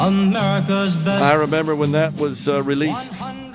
America's best. I remember when that was released,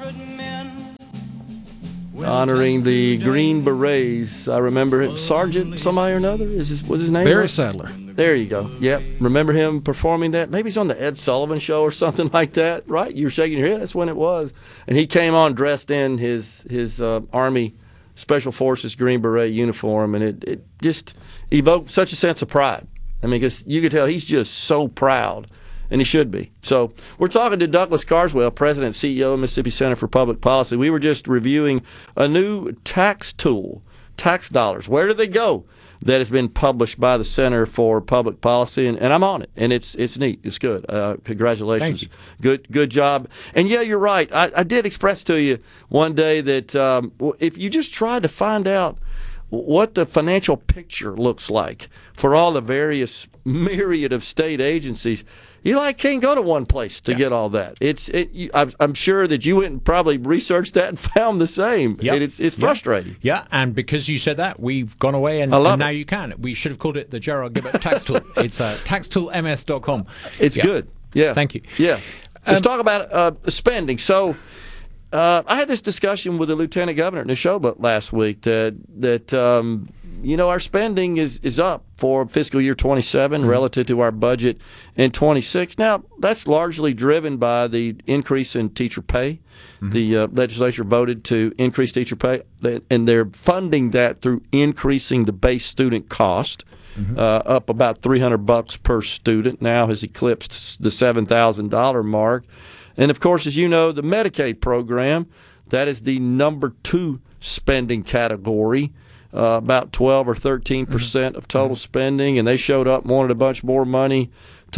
honoring the Green Berets. I remember him, Sergeant somebody or another. Was his name? Barry Sadler. There you go. Yep. Remember him performing that? Maybe he's on the Ed Sullivan Show or something like that, right? You were shaking your head. That's when it was. And he came on dressed in his Army Special Forces Green Beret uniform, and it just evoked such a sense of pride. I mean, because you could tell he's just so proud, and he should be. So we're talking to Douglas Carswell, President and CEO of Mississippi Center for Public Policy. We were just reviewing a new tax tool, tax dollars. Where do they go? That has been published by the Center for Public Policy, and I'm on it, and it's neat. It's good. Congratulations. Good job. And yeah, you're right. I did express to you one day that if you just try to find out what the financial picture looks like for all the various myriad of state agencies, you can't go to one place to get all that. I'm sure that you went and probably researched that and found the same. Yep. It's frustrating. Yeah, and because you said that, we've gone away and now you can. We should have called it the Gerald Gibbert Tax Tool. It's taxtoolms.com. It's good. Yeah. Thank you. Yeah. Let's talk about spending. So I had this discussion with the Lieutenant Governor in the show last week that our spending is up for fiscal year 27 relative to our budget in 26. Now, that's largely driven by the increase in teacher pay. The legislature voted to increase teacher pay, and they're funding that through increasing the base student cost, up about $300 per student. Now has eclipsed the $7,000 mark. And, of course, as you know, the Medicaid program, that is the number 2 spending category, about 12 or 13% of total spending, and they showed up and wanted a bunch more money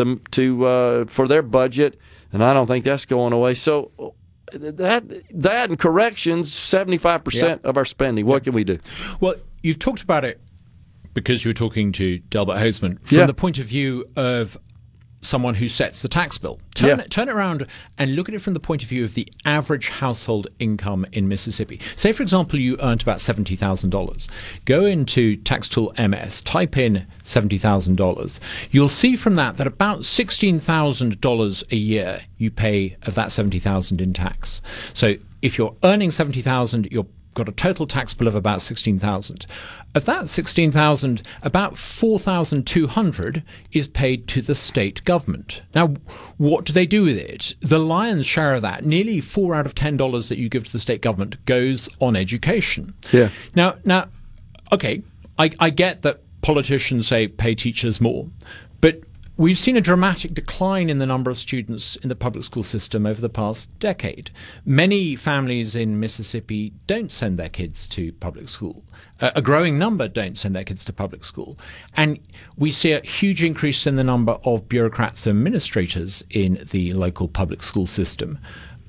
for their budget, and I don't think that's going away. So that and corrections, 75% of our spending. What can we do? Well, you've talked about it because you were talking to Delbert Hosemann from the point of view of someone who sets the tax bill. Turn it around and look at it from the point of view of the average household income in Mississippi. Say, for example, you earned about $70,000. Go into Tax Tool MS, type in $70,000. You'll see from that about $16,000 a year you pay of that $70,000 in tax. So if you're earning $70,000, you've got a total tax bill of about $16,000. Of that $16,000, about $4,200 is paid to the state government. Now, what do they do with it? The lion's share of that, nearly $4 out of $10 that you give to the state government, goes on education. Yeah. Now, okay, I get that politicians say pay teachers more, but we've seen a dramatic decline in the number of students in the public school system over the past decade. Many families in Mississippi don't send their kids to public school. A growing number don't send their kids to public school. And we see a huge increase in the number of bureaucrats and administrators in the local public school system.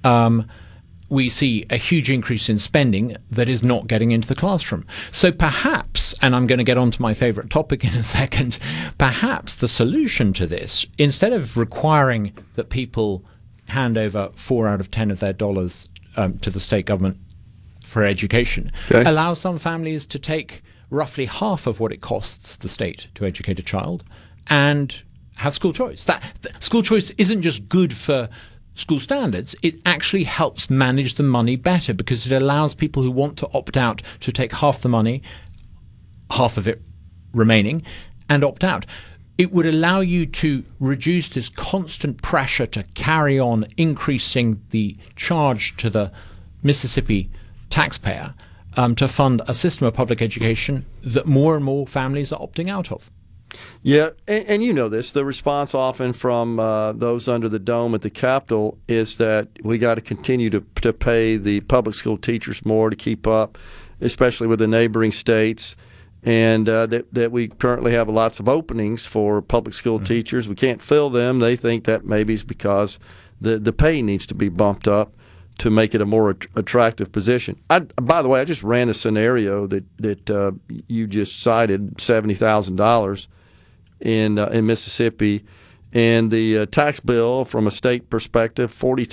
We see a huge increase in spending that is not getting into the classroom. So perhaps, and I'm going to get on to my favorite topic in a second, perhaps the solution to this, instead of requiring that people hand over 4 out of 10 of their dollars to the state government for education, allow some families to take roughly half of what it costs the state to educate a child and have school choice. School choice isn't just good for school standards, it actually helps manage the money better because it allows people who want to opt out to take half the money, half of it remaining, and opt out. It would allow you to reduce this constant pressure to carry on increasing the charge to the Mississippi taxpayer to fund a system of public education that more and more families are opting out of. Yeah, and you know this. The response often from those under the dome at the Capitol is that we got to continue to pay the public school teachers more to keep up, especially with the neighboring states, and that we currently have lots of openings for public school teachers. We can't fill them. They think that maybe is because the pay needs to be bumped up to make it a more attractive position. By the way, I just ran a scenario that you just cited, $70,000 in Mississippi, and the tax bill from a state perspective,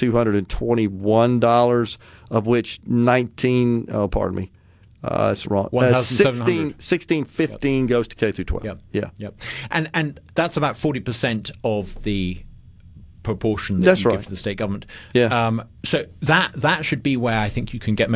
$4,221, of which it's wrong. 1615 goes to K through 12. Yep. And that's about 40% of the proportion that That's you right. give to the state government. Yeah. So that should be where I think you can get